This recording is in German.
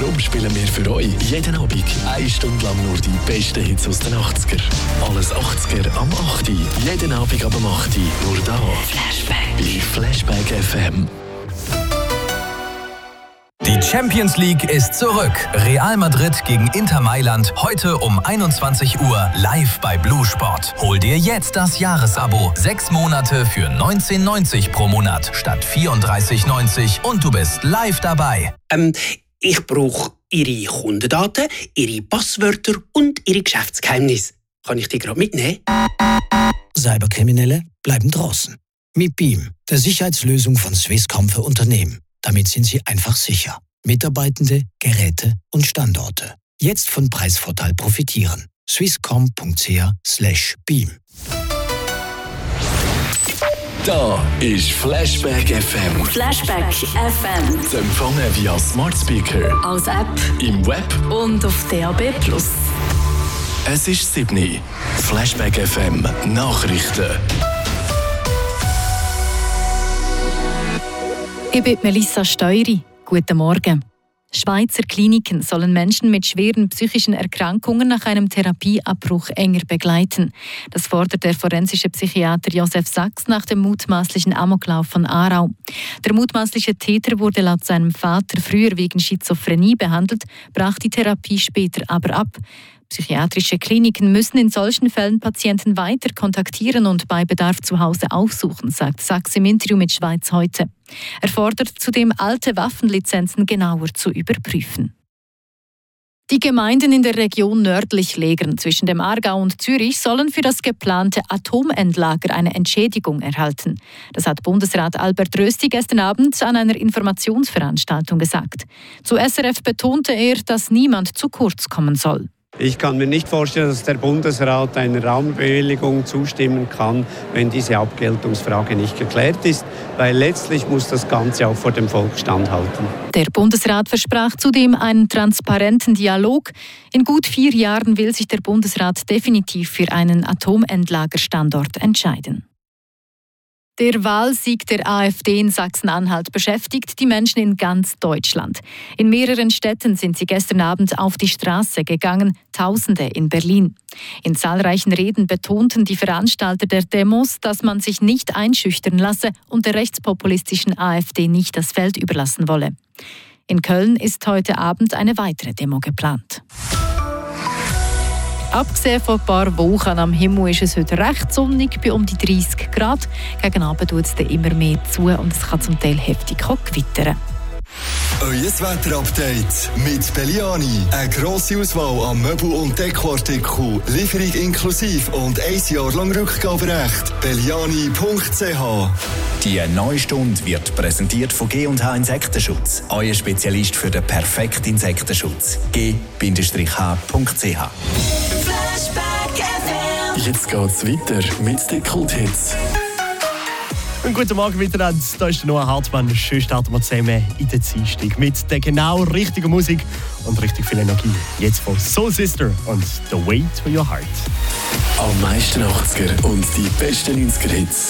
Darum spielen wir für euch jeden Abend 1 Stunde lang nur die besten Hits aus den 80er. Alles 80er am 8. Jeden Abend ab 8. Nur da. Bei Flashback FM. Die Champions League ist zurück. Real Madrid gegen Inter Mailand heute um 21 Uhr live bei Blue Sport. Hol dir jetzt das Jahresabo. 6 Monate für 19,90 pro Monat statt 34,90 und du bist live dabei. Ich brauche Ihre Kundendaten, Ihre Passwörter und Ihre Geschäftsgeheimnisse. Kann ich die gerade mitnehmen? Cyberkriminelle bleiben draußen. Mit Beam, der Sicherheitslösung von Swisscom für Unternehmen. Damit sind Sie einfach sicher. Mitarbeitende, Geräte und Standorte. Jetzt von Preisvorteil profitieren. swisscom.ch/beam. Da ist Flashback FM. Flashback FM. Zu empfangen via Smart Speaker, Als App im Web und auf DAB+. Es ist 7. Flashback FM Nachrichten. Ich bin Melissa Steury. Guten Morgen. Schweizer Kliniken sollen Menschen mit schweren psychischen Erkrankungen nach einem Therapieabbruch enger begleiten. Das fordert der forensische Psychiater Josef Sachs nach dem mutmaßlichen Amoklauf von Aarau. Der mutmaßliche Täter wurde laut seinem Vater früher wegen Schizophrenie behandelt, brach die Therapie später aber ab. Psychiatrische Kliniken müssen in solchen Fällen Patienten weiter kontaktieren und bei Bedarf zu Hause aufsuchen, sagt Sachs im Interview mit Schweiz heute. Er fordert zudem, alte Waffenlizenzen genauer zu überprüfen. Die Gemeinden in der Region nördlich Legern zwischen dem Aargau und Zürich sollen für das geplante Atomendlager eine Entschädigung erhalten. Das hat Bundesrat Albert Rösti gestern Abend an einer Informationsveranstaltung gesagt. Zu SRF betonte er, dass niemand zu kurz kommen soll. Ich kann mir nicht vorstellen, dass der Bundesrat einer Raumbewilligung zustimmen kann, wenn diese Abgeltungsfrage nicht geklärt ist, weil letztlich muss das Ganze auch vor dem Volk standhalten. Der Bundesrat versprach zudem einen transparenten Dialog. In gut 4 Jahren will sich der Bundesrat definitiv für einen Atomendlagerstandort entscheiden. Der Wahlsieg der AfD in Sachsen-Anhalt beschäftigt die Menschen in ganz Deutschland. In mehreren Städten sind sie gestern Abend auf die Straße gegangen, Tausende in Berlin. In zahlreichen Reden betonten die Veranstalter der Demos, dass man sich nicht einschüchtern lasse und der rechtspopulistischen AfD nicht das Feld überlassen wolle. In Köln ist heute Abend eine weitere Demo geplant. Abgesehen von ein paar Wochen am Himmel ist es heute recht sonnig, bei um die 30 Grad. Gegen Abend tut es dann immer mehr zu und es kann zum Teil heftig gewittern. Euer Wetterupdate mit Belliani. Eine grosse Auswahl an Möbel- und Dekoartikeln, Lieferung inklusive und 1 Jahr lang Rückgaberecht. Belliani.ch. Die neue Stunde wird präsentiert von G&H Insektenschutz. Euer Spezialist für den perfekten Insektenschutz. G-H.ch. Jetzt geht's weiter mit den Kulthits. Und guten Morgen miteinander, da ist der Noah Hartmann. Schön starten wir zusammen in den Dienstag mit der genau richtigen Musik und richtig viel Energie. Jetzt von Soul Sister und The Way to Your Heart. Am meisten 80er und die besten 90er Hits.